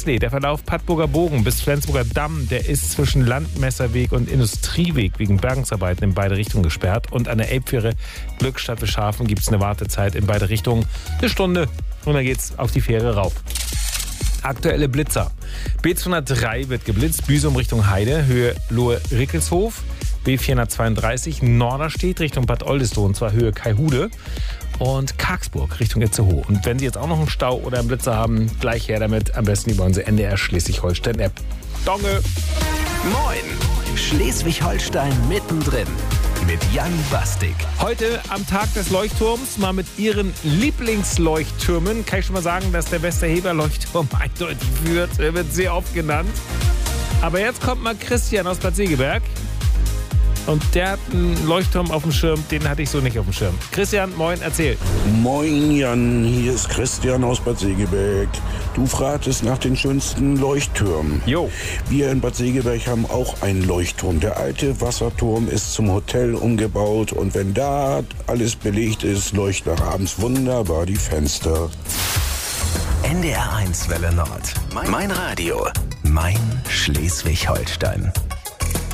Ensley, der Verlauf Padburger Bogen bis Flensburger Damm, der ist zwischen Landmesserweg und Industrieweg wegen Bergungsarbeiten in beide Richtungen gesperrt. Und an der Elbfähre Glückstadt Wischhafen gibt es eine Wartezeit in beide Richtungen. Eine Stunde und dann geht's auf die Fähre rauf. Aktuelle Blitzer. B203 wird geblitzt, Büsum Richtung Heide, Höhe Lohe-Rickelshof. B432 Norderstedt Richtung Bad Oldesloe, und zwar Höhe Kaihude. Und Karksburg Richtung Itzehoe. Und wenn Sie jetzt auch noch einen Stau oder einen Blitzer haben, gleich her damit. Am besten über unsere NDR Schleswig-Holstein-App. Donge! Moin! Schleswig-Holstein mittendrin. Mit Jan Bastik. Heute am Tag des Leuchtturms mal mit Ihren Lieblingsleuchttürmen. Kann ich schon mal sagen, dass der Westerheber-Leuchtturm eindeutig führt. Er wird sehr oft genannt. Aber jetzt kommt mal Christian aus Bad Segeberg. Und der hat einen Leuchtturm auf dem Schirm, den hatte ich so nicht auf dem Schirm. Christian, moin, erzähl. Moin Jan, hier ist Christian aus Bad Segeberg. Du fragtest nach den schönsten Leuchttürmen. Jo. Wir in Bad Segeberg haben auch einen Leuchtturm. Der alte Wasserturm ist zum Hotel umgebaut und wenn da alles belegt ist, leuchten auch abends wunderbar die Fenster. NDR 1 Welle Nord. Mein Radio. Mein Schleswig-Holstein.